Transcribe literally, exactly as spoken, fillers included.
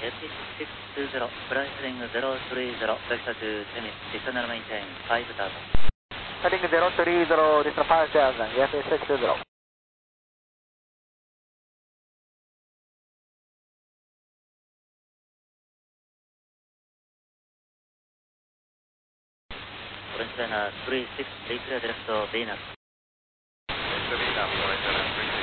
エフシックスツーゼロ、フライスリングゼロスリーゼロ、ベクタートゥーセミ、ディスタナルメインテイン、ファイブタウザン。 Heading zero three zero, this is five thousand, F six two zero. オレンジライナーさんじゅうろく、リクレアディレクト、ビーナス。 Vista Vina, Orange Runner three six